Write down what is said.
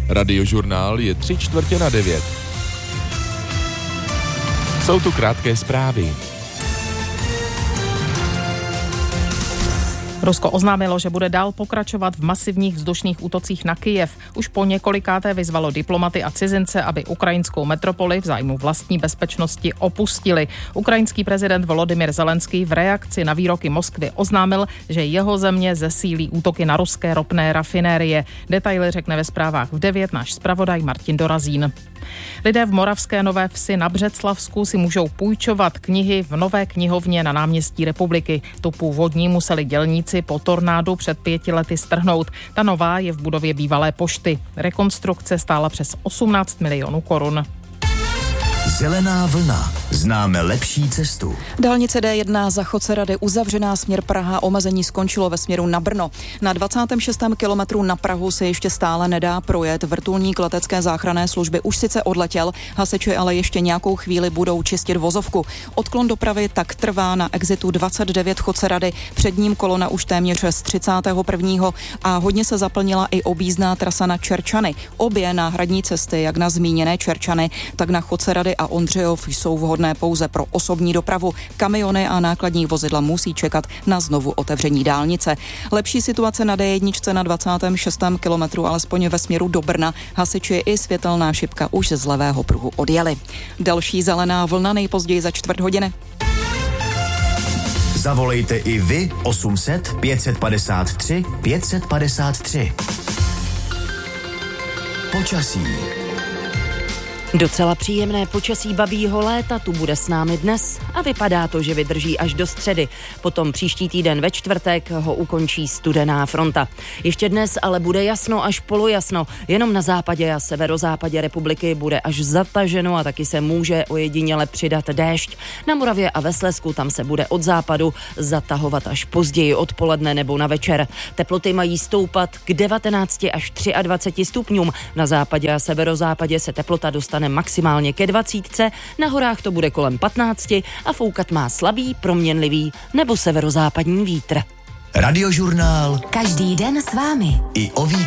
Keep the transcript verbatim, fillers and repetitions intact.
Radiožurnál je tři čtvrtě na devět. Jsou tu krátké zprávy. Rusko oznámilo, že bude dál pokračovat v masivních vzdušných útocích na Kyjev. Už po několikáté vyzvalo diplomaty a cizince, aby ukrajinskou metropoli v zájmu vlastní bezpečnosti opustili. Ukrajinský prezident Volodymyr Zelenský v reakci na výroky Moskvy oznámil, že jeho země zesílí útoky na ruské ropné rafinérie. Detaily řekne ve zprávách v devět náš zpravodaj Martin Dorazín. Lidé v Moravské Nové Vsi na Břeclavsku si můžou půjčovat knihy v nové knihovně na náměstí Republiky. Tu původní museli dělníci po tornádu před pěti lety strhnout. Ta nová je v budově bývalé pošty. Rekonstrukce stála přes osmnáct milionů korun. Zelená vlna. Známe lepší cestu. Dálnice D jedna Zachocerady uzavřená směr Praha, omezení skončilo ve směru na Brno. Na dvacátém šestém kilometru na Prahu se ještě stále nedá projet. Vrtulník letecké záchranné služby už sice odletěl, hasiči ale ještě nějakou chvíli budou čistit vozovku. Odklon dopravy tak trvá na exitu dvacet devět Chocerady. Před ním kolona už téměř z třicátého prvního a hodně se zaplnila i objízdná trasa na Čerčany. Obě náhradní cesty, jak na zmíněné Čerčany, tak na Chocerady a Ondřejov, jsou vhodné pouze pro osobní dopravu. Kamiony a nákladní vozidla musí čekat na znovu otevření dálnice. Lepší situace na D jedna na dvacátém šestém kilometru, alespoň ve směru do Brna. Hasiči i světelná šipka už z levého pruhu odjeli. Další zelená vlna nejpozději za čtvrt hodiny. Zavolejte i vy osm set pět set padesát tři pět set padesát tři. Počasí. Docela příjemné počasí babího léta tu bude s námi dnes a vypadá to, že vydrží až do středy. Potom příští týden ve čtvrtek ho ukončí studená fronta. Ještě dnes ale bude jasno až polojasno. Jenom na západě a severozápadě republiky bude až zataženo a taky se může ojediněle přidat déšť. Na Moravě a ve Slezsku tam se bude od západu zatahovat až později odpoledne nebo na večer. Teploty mají stoupat k devatenácti až dvaceti třemi stupňům. Na západě a severozápadě se teplota dostane maximálně ke dvacítce, na horách to bude kolem patnácti a foukat má slabý, proměnlivý nebo severozápadní vítr. Radiožurnál. Každý den s vámi. I o víkendu.